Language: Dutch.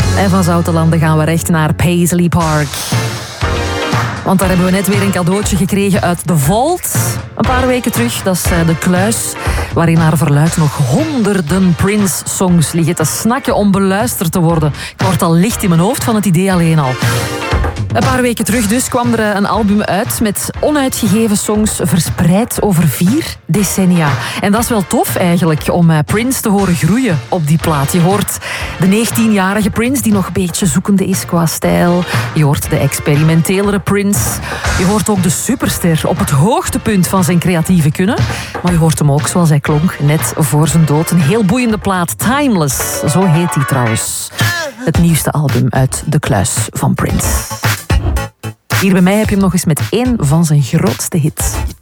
En van Zoutelanden gaan we recht naar Paisley Park. Want daar hebben we net weer een cadeautje gekregen uit The Vault. Een paar weken terug, dat is de kluis waarin naar verluidt nog honderden Prince-songs liggen te snakken om beluisterd te worden. Ik word al licht in mijn hoofd van het idee alleen al. Een paar weken terug dus kwam er een album uit met onuitgegeven songs verspreid over 4 decennia. En dat is wel tof eigenlijk om Prince te horen groeien op die plaat. Je hoort de 19-jarige Prince die nog een beetje zoekende is qua stijl. Je hoort de experimentelere Prince. Je hoort ook de superster op het hoogtepunt van zijn creatieve kunnen. Maar je hoort hem ook zoals hij klonk net voor zijn dood. Een heel boeiende plaat, Timeless. Zo heet hij trouwens. Het nieuwste album uit de kluis van Prince. Hier bij mij heb je hem nog eens met één van zijn grootste hits.